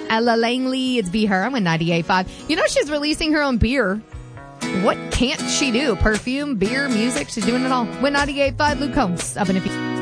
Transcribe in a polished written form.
Ella Langley, it's Be Her. I'm with 98.5. You know, she's releasing her own beer. What can't she do? Perfume, beer, music. She's doing it all. With 98.5, Luke Combs. Up in a few.